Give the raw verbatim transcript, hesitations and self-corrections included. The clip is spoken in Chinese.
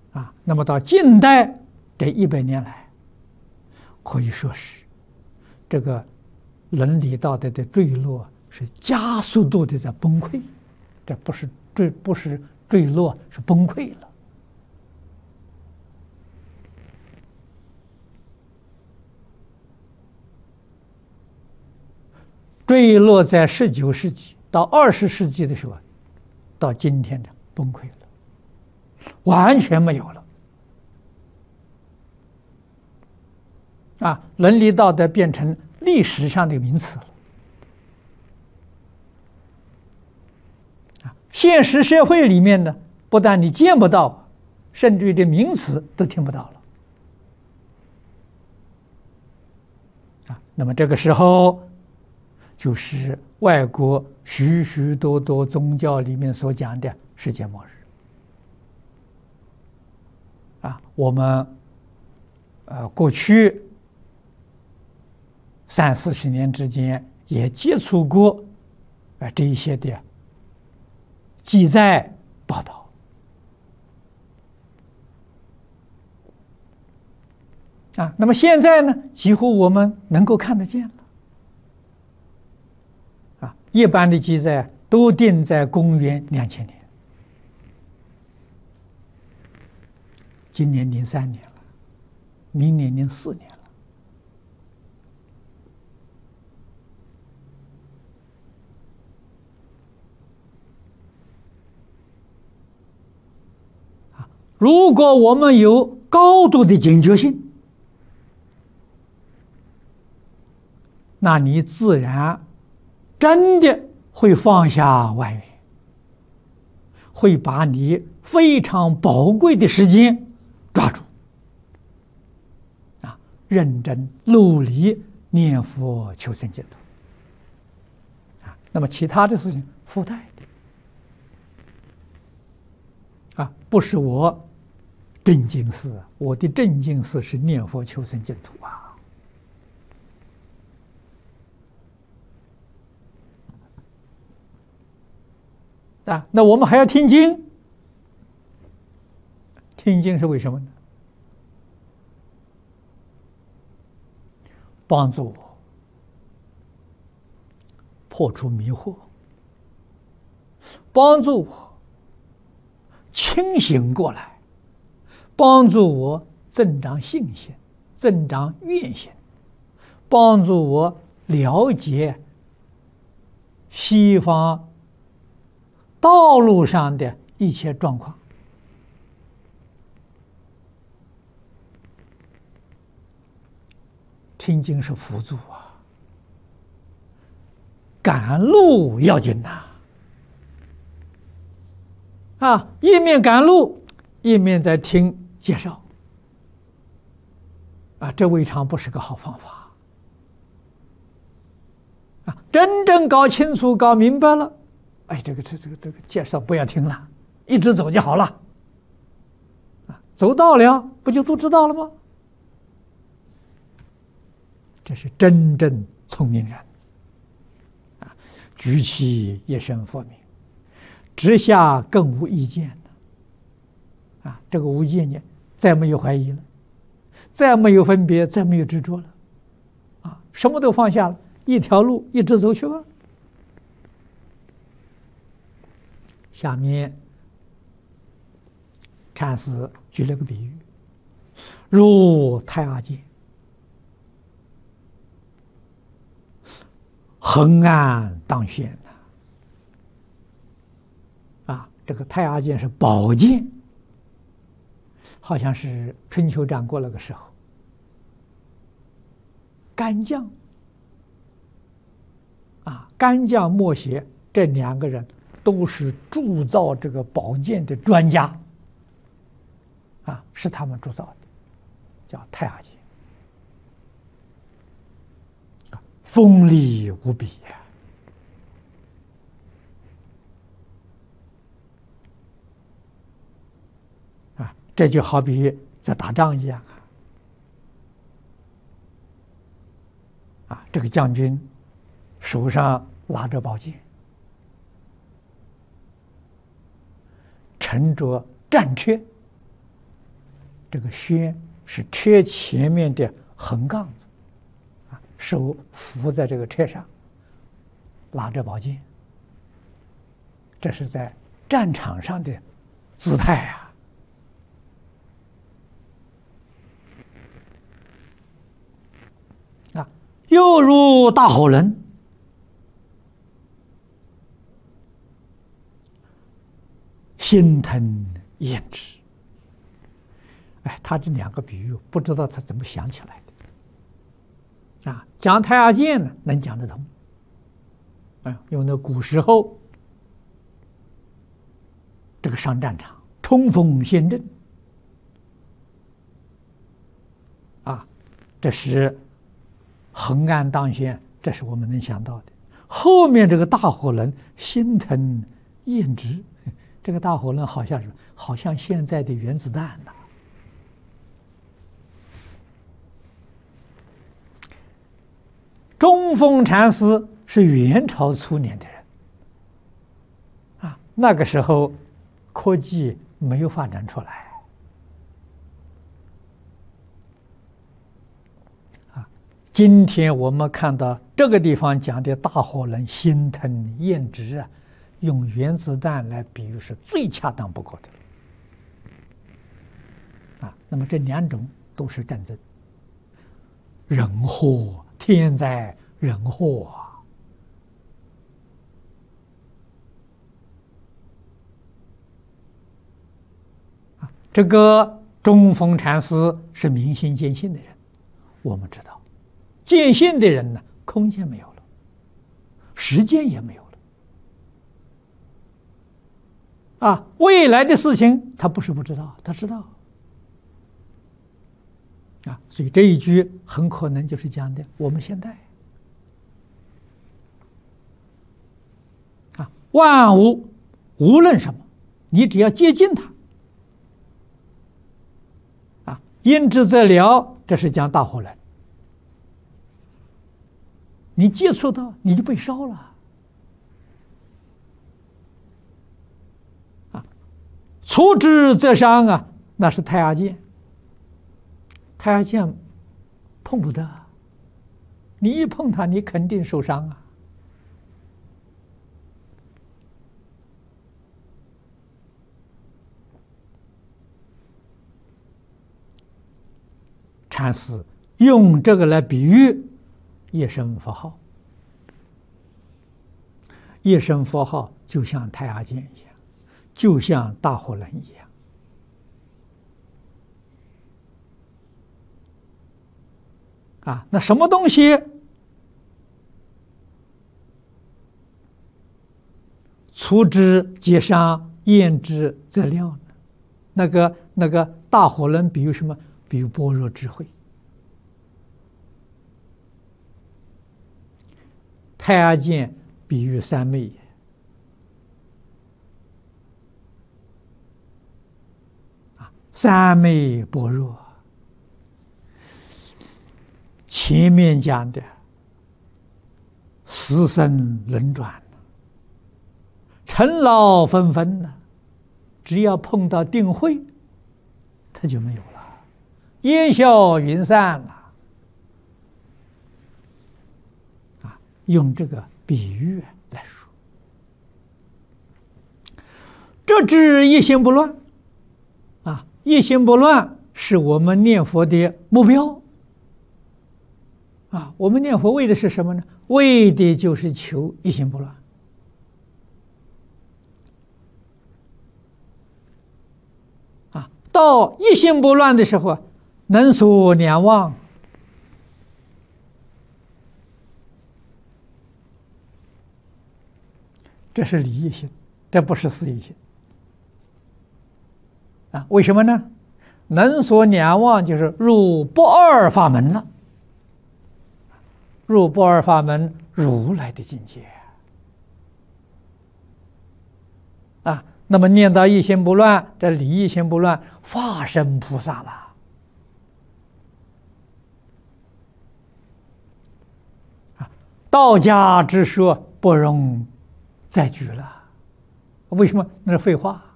啊，那么到近代这一百年来，可以说是这个伦理道德的坠落是加速度的在崩溃，这不是坠不是坠落，是崩溃了。坠落在十九世纪到二十世纪的时候，到今天的崩溃了，完全没有了。啊，伦理道德变成历史上的名词了。啊，现实社会里面呢，不但你见不到，甚至于这名词都听不到了。啊，那么这个时候，就是外国许许多多宗教里面所讲的世界末日。啊，我们呃过去三四十年之间也接触过啊这一些的记载报道。啊，那么现在呢，几乎我们能够看得见了。啊，一般的记载都定在公元两千年，今年零三年了，明年零四年了。啊，如果我们有高度的警觉性，那你自然真的会放下外缘，会把你非常宝贵的时间抓住，啊，认真努力念佛求生净土。啊，那么其他的事情附带的，啊，不是我正经事，我的正经事是念佛求生净土啊。啊，那我们还要听经，听经是为什么呢？帮助我破除迷惑，帮助我清醒过来，帮助我增长信心，增长愿心，帮助我了解西方道路上的一切状况。听经是辅助啊，赶路要紧呐！啊，一面赶路，一面在听介绍，啊，这未尝不是个好方法。啊，真正搞清楚、搞明白了。哎，这个这这个这个介绍不要听了，一直走就好了。啊，走到了不就都知道了吗？这是真正聪明人。啊，举起一身佛名，直下更无意见的。啊，这个无意见，再没有怀疑了，再没有分别，再没有执着了。啊，什么都放下了，一条路一直走去吧。下面禅师举了个比喻，如太阳镜，横按当轩呐。啊，这个太阳镜是宝剑，好像是春秋战国那个时候，干将啊，干将莫邪这两个人都是铸造这个宝剑的专家，啊，是他们铸造的，叫太阳剑，锋利无比呀！啊，这就好比在打仗一样啊！啊，这个将军手上拿着宝剑，乘着战车这个宣是车前面的横杠子，啊，手扶在这个车上，拿着宝剑，这是在战场上的姿态啊！啊，又如大火轮，心腾焰直。哎，他这两个比喻，不知道他怎么想起来的。啊，讲太阳剑呢，能讲得通。啊，因为那古时候这个上战场，冲锋陷阵，啊，这是横案当先，这是我们能想到的。后面这个大火轮，心腾焰直，这个大火轮好像是好像现在的原子弹呐。中峰禅师是元朝初年的人，啊，那个时候科技没有发展出来，啊，今天我们看到这个地方讲的大火轮心腾焰直啊，用原子弹来比喻是最恰当不过的，啊，那么这两种都是战争，人祸。天灾人祸啊！啊，这个中峰禅师是明心见性的人，我们知道，见性的人呢，空间没有了，时间也没有了。啊，未来的事情他不是不知道，他知道。啊，所以这一句很可能就是讲的我们现代啊，万物无论什么，你只要接近它，啊，因之则了，这是讲大火轮，你接触到你就被烧了，啊，触之则伤啊，那是太阳剑。太阳剑碰不得，你一碰它，你肯定受伤啊！禅师用这个来比喻一声佛号，一声佛号就像太阳剑一样，就像大火轮一样。啊，那什么东西触之即伤，焰之则了呢？那个那个大火轮比喻什么？比喻般若智慧。太阳剑比喻三昧。啊，三昧般若。前面讲的死生轮转，尘劳纷纷呢，只要碰到定慧，它就没有了，烟消云散了。啊，用这个比喻来说，这知一心不乱。啊，一心不乱是我们念佛的目标。啊，我们念佛为的是什么呢？为的就是求一心不乱。啊，到一心不乱的时候，能所两忘，这是理一心，这不是事一心。啊，为什么呢？能所两忘就是入不二法门了。入不二法门，如来的境界啊！那么念到一心不乱，这理一心不乱，化身菩萨了啊！道家之说不容再举了，为什么？那是废话。